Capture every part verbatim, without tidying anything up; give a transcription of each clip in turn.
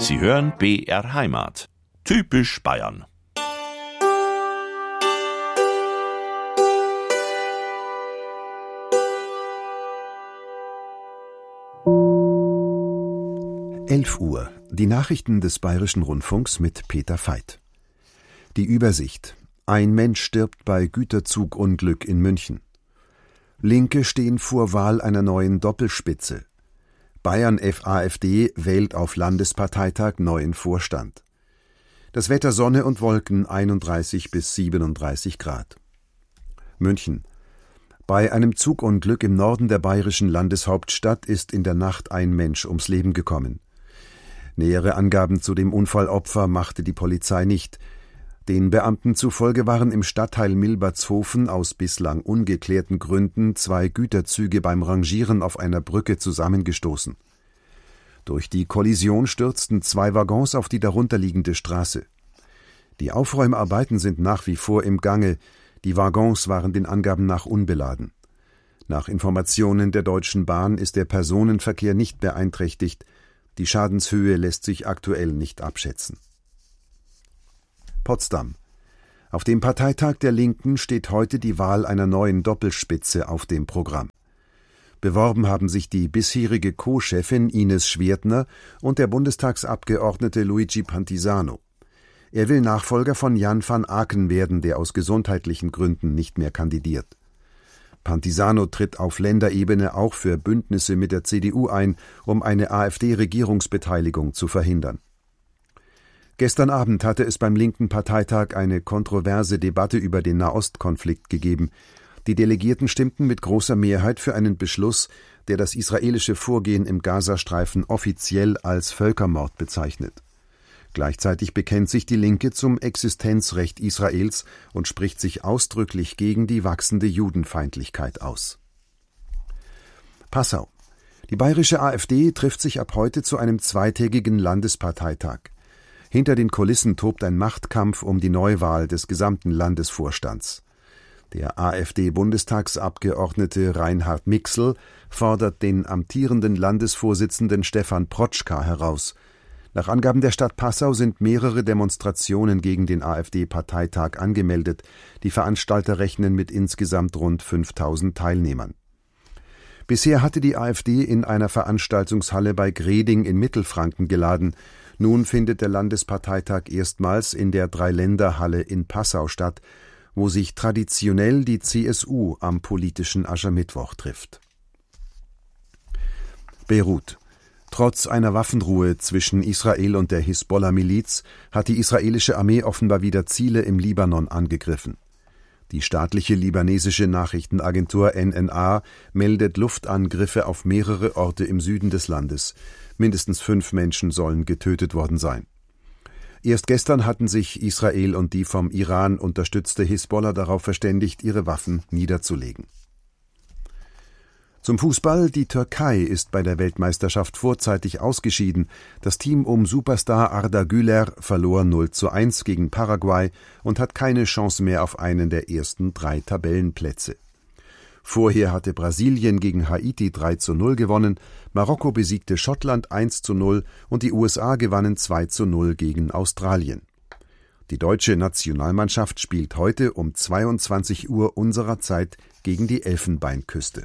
Sie hören B R Heimat. Typisch Bayern. elf Uhr. Die Nachrichten des Bayerischen Rundfunks mit Peter Veit. Die Übersicht. Ein Mensch stirbt bei Güterzugunglück in München. Linke stehen vor Wahl einer neuen Doppelspitze. Bayern F A f D wählt auf Landesparteitag neuen Vorstand. Das Wetter Sonne und Wolken einunddreißig bis siebenunddreißig Grad. München. Bei einem Zugunglück im Norden der bayerischen Landeshauptstadt ist in der Nacht ein Mensch ums Leben gekommen. Nähere Angaben zu dem Unfallopfer machte die Polizei nicht. Den Beamten zufolge waren im Stadtteil Milbertshofen aus bislang ungeklärten Gründen zwei Güterzüge beim Rangieren auf einer Brücke zusammengestoßen. Durch die Kollision stürzten zwei Waggons auf die darunterliegende Straße. Die Aufräumarbeiten sind nach wie vor im Gange. Die Waggons waren den Angaben nach unbeladen. Nach Informationen der Deutschen Bahn ist der Personenverkehr nicht beeinträchtigt. Die Schadenshöhe lässt sich aktuell nicht abschätzen. Potsdam. Auf dem Parteitag der Linken steht heute die Wahl einer neuen Doppelspitze auf dem Programm. Beworben haben sich die bisherige Co-Chefin Ines Schwertner und der Bundestagsabgeordnete Luigi Pantisano. Er will Nachfolger von Jan van Aken werden, der aus gesundheitlichen Gründen nicht mehr kandidiert. Pantisano tritt auf Länderebene auch für Bündnisse mit der C D U ein, um eine AfD-Regierungsbeteiligung zu verhindern. Gestern Abend hatte es beim linken Parteitag eine kontroverse Debatte über den Nahostkonflikt gegeben. Die Delegierten stimmten mit großer Mehrheit für einen Beschluss, der das israelische Vorgehen im Gazastreifen offiziell als Völkermord bezeichnet. Gleichzeitig bekennt sich die Linke zum Existenzrecht Israels und spricht sich ausdrücklich gegen die wachsende Judenfeindlichkeit aus. Passau. Die bayerische AfD trifft sich ab heute zu einem zweitägigen Landesparteitag. Hinter den Kulissen tobt ein Machtkampf um die Neuwahl des gesamten Landesvorstands. Der AfD-Bundestagsabgeordnete Reinhard Mixl fordert den amtierenden Landesvorsitzenden Stefan Protschka heraus. Nach Angaben der Stadt Passau sind mehrere Demonstrationen gegen den AfD-Parteitag angemeldet. Die Veranstalter rechnen mit insgesamt rund fünftausend Teilnehmern. Bisher hatte die AfD in einer Veranstaltungshalle bei Greding in Mittelfranken geladen. Nun findet der Landesparteitag erstmals in der Dreiländerhalle in Passau statt, wo sich traditionell die C S U am politischen Aschermittwoch trifft. Beirut. Trotz einer Waffenruhe zwischen Israel und der Hisbollah-Miliz hat die israelische Armee offenbar wieder Ziele im Libanon angegriffen. Die staatliche libanesische Nachrichtenagentur N N A meldet Luftangriffe auf mehrere Orte im Süden des Landes. Mindestens fünf Menschen sollen getötet worden sein. Erst gestern hatten sich Israel und die vom Iran unterstützte Hisbollah darauf verständigt, ihre Waffen niederzulegen. Zum Fußball: Die Türkei ist bei der Weltmeisterschaft vorzeitig ausgeschieden. Das Team um Superstar Arda Güler verlor null zu eins gegen Paraguay und hat keine Chance mehr auf einen der ersten drei Tabellenplätze. Vorher hatte Brasilien gegen Haiti drei zu null gewonnen, Marokko besiegte Schottland eins zu null und die U S A gewannen zwei zu null gegen Australien. Die deutsche Nationalmannschaft spielt heute um zweiundzwanzig Uhr unserer Zeit gegen die Elfenbeinküste.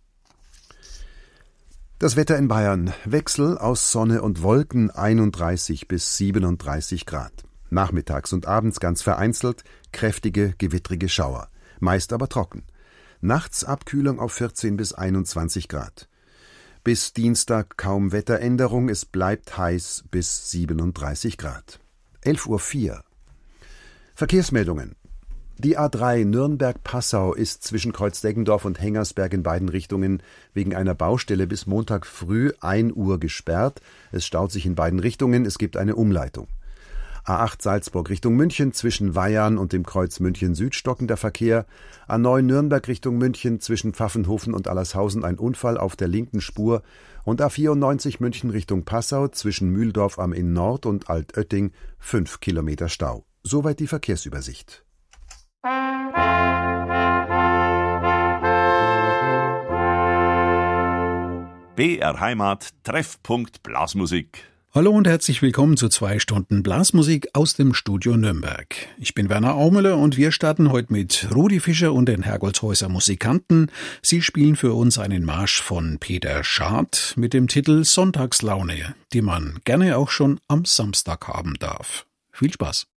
Das Wetter in Bayern: Wechsel aus Sonne und Wolken, einunddreißig bis siebenunddreißig Grad. Nachmittags und abends ganz vereinzelt kräftige, gewittrige Schauer, meist aber trocken. Nachts Abkühlung auf vierzehn bis einundzwanzig Grad. Bis Dienstag kaum Wetteränderung, es bleibt heiß bis siebenunddreißig Grad. elf Uhr vier. Verkehrsmeldungen. Die A drei Nürnberg-Passau ist zwischen Kreuzdeggendorf und Hengersberg in beiden Richtungen wegen einer Baustelle bis Montag früh ein Uhr gesperrt. Es staut sich in beiden Richtungen, es gibt eine Umleitung. A acht Salzburg Richtung München zwischen Weyarn und dem Kreuz München Süd stockender Verkehr. A neun Nürnberg Richtung München zwischen Pfaffenhofen und Allershausen ein Unfall auf der linken Spur. Und A vierundneunzig München Richtung Passau zwischen Mühldorf am Inn Nord und Altötting fünf Kilometer Stau. Soweit die Verkehrsübersicht. B R Heimat Treffpunkt Blasmusik. Hallo und herzlich willkommen zu zwei Stunden Blasmusik aus dem Studio Nürnberg. Ich bin Werner Aumüller und wir starten heute mit Rudi Fischer und den Hergolzhäuser Musikanten. Sie spielen für uns einen Marsch von Peter Schad mit dem Titel Sonntagslaune, die man gerne auch schon am Samstag haben darf. Viel Spaß!